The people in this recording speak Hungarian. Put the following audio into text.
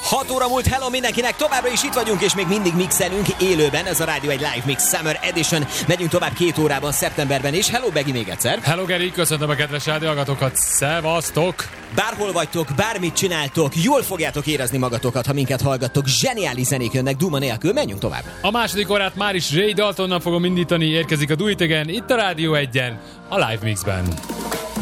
6 óra múlt, hello mindenkinek, továbbra is itt vagyunk, és még mindig mixelünk élőben, ez a Rádió egy Live Mix Summer Edition, megyünk tovább 2 órában, szeptemberben, és hello Begi még egyszer. Hello Geri, köszöntöm a kedves rádióhallgatókat, szevasztok! Bárhol vagytok, bármit csináltok, jól fogjátok érezni magatokat, ha minket hallgattok, zseniális zenék jönnek duma nélkül, menjünk tovább. A második órát már is Ray Daltonnal fogom indítani, érkezik a Do It Again, itt a Rádió 1-en, a Live Mixben.